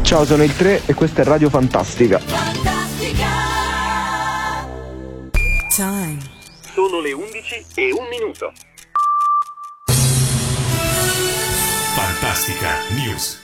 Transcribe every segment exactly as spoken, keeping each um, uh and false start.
Ciao, sono il tre e questa è Radio Fantastica. Fantastica. Time. Sono le undici e un minuto. Fantastica News.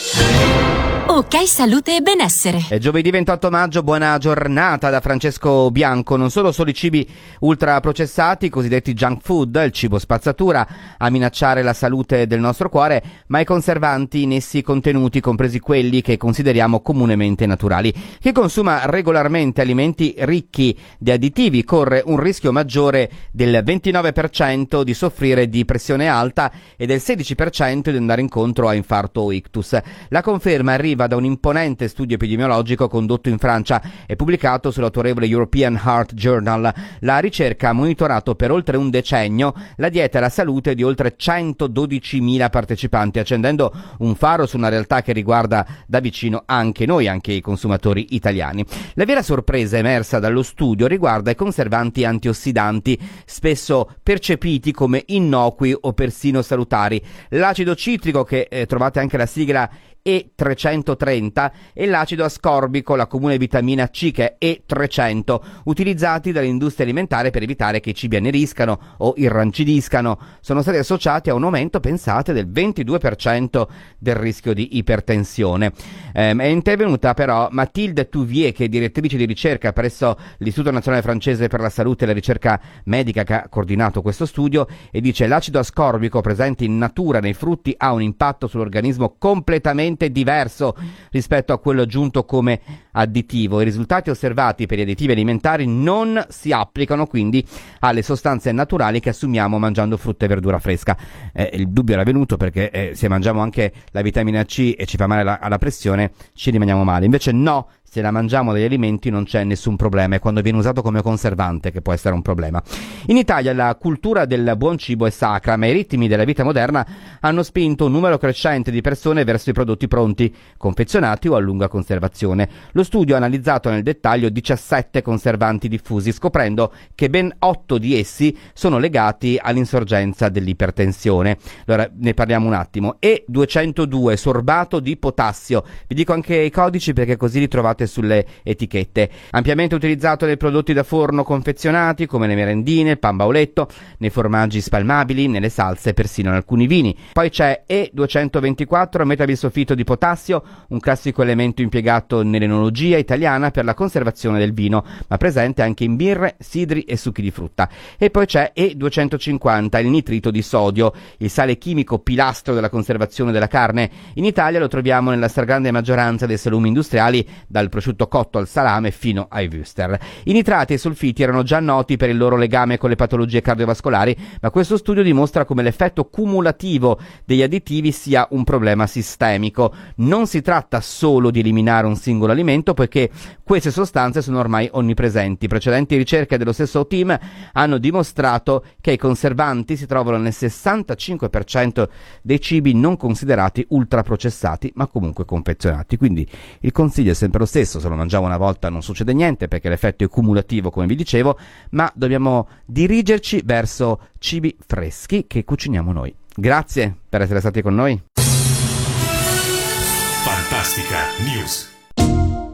Ok, salute e benessere. È giovedì ventotto maggio, buona giornata da Francesco Bianco. Non solo solo i cibi ultraprocessati, i cosiddetti junk food, il cibo spazzatura, a minacciare la salute del nostro cuore, ma i conservanti in essi contenuti, compresi quelli che consideriamo comunemente naturali. Chi consuma regolarmente alimenti ricchi di additivi corre un rischio maggiore del ventinove per cento di soffrire di pressione alta e del sedici per cento di andare incontro a infarto o ictus. La conferma arriva da un imponente studio epidemiologico condotto in Francia e pubblicato sull'autorevole European Heart Journal. La ricerca ha monitorato per oltre un decennio la dieta e la salute di oltre centododicimila partecipanti, accendendo un faro su una realtà che riguarda da vicino anche noi, anche i consumatori italiani. La vera sorpresa emersa dallo studio riguarda i conservanti antiossidanti, spesso percepiti come innocui o persino salutari. L'acido citrico, che eh, trovate anche la sigla E trecentotrenta, e l'acido ascorbico, la comune vitamina C che è E trecento, utilizzati dall'industria alimentare per evitare che i cibi anneriscano o irrancidiscano, sono stati associati a un aumento, pensate, del ventidue per cento del rischio di ipertensione. Ehm, è intervenuta però Mathilde Touvier, che è direttrice di ricerca presso l'Istituto Nazionale Francese per la Salute e la Ricerca Medica, che ha coordinato questo studio, e dice: l'acido ascorbico presente in natura nei frutti ha un impatto sull'organismo completamente diverso rispetto a quello aggiunto come additivo. I risultati osservati per gli additivi alimentari non si applicano quindi alle sostanze naturali che assumiamo mangiando frutta e verdura fresca. Eh, il dubbio era venuto perché eh, se mangiamo anche la vitamina C e ci fa male la, alla pressione, ci rimaniamo male. Invece no, se la mangiamo dagli alimenti non c'è nessun problema, è quando viene usato come conservante che può essere un problema. In Italia la cultura del buon cibo è sacra, ma i ritmi della vita moderna hanno spinto un numero crescente di persone verso i prodotti pronti, confezionati o a lunga conservazione. Lo studio ha analizzato nel dettaglio diciassette conservanti diffusi, scoprendo che ben otto di essi sono legati all'insorgenza dell'ipertensione. Allora ne parliamo un attimo. E duecentodue, sorbato di potassio. Vi dico anche i codici perché così li trovate sulle etichette. Ampiamente utilizzato nei prodotti da forno confezionati come le merendine, il pan bauletto, nei formaggi spalmabili, nelle salse, persino in alcuni vini. Poi c'è E duecentoventiquattro, metabisulfito di potassio, un classico elemento impiegato nell'enologia italiana per la conservazione del vino, ma presente anche in birre, sidri e succhi di frutta. E poi c'è E duecentocinquanta, il nitrito di sodio, il sale chimico pilastro della conservazione della carne. In Italia lo troviamo nella stragrande maggioranza dei salumi industriali, dal prosciutto cotto al salame fino ai wuster. I nitrati e i sulfiti erano già noti per il loro legame con le patologie cardiovascolari, ma questo studio dimostra come l'effetto cumulativo degli additivi sia un problema sistemico. Non si tratta solo di eliminare un singolo alimento, poiché queste sostanze sono ormai onnipresenti. Precedenti ricerche dello stesso team hanno dimostrato che i conservanti si trovano nel sessantacinque per cento dei cibi non considerati ultraprocessati, ma comunque confezionati. Quindi il consiglio è sempre lo stesso: se lo mangiamo una volta non succede niente perché l'effetto è cumulativo, come vi dicevo, ma dobbiamo dirigerci verso cibi freschi che cuciniamo noi. Grazie per essere stati con noi. Fantastica News.